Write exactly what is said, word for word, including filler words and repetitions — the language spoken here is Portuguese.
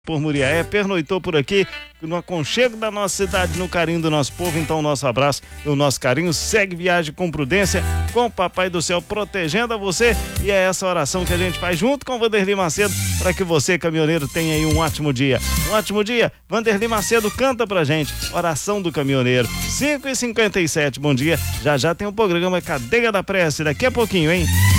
por Muriaé, pernoitou por aqui, no aconchego da nossa cidade, no carinho do nosso povo. Então o nosso abraço e o nosso carinho. Segue viagem com prudência, com o Papai do Céu protegendo a você, e é essa oração que a gente faz junto com o Vanderlei Macedo, para que você, caminhoneiro, tenha aí um ótimo dia. Um ótimo dia. Vanderlei Macedo canta pra gente, oração do caminhoneiro. cinco e cinquenta e sete, bom dia. Já já tem o programa Cadeia da Prece, daqui a pouquinho, hein?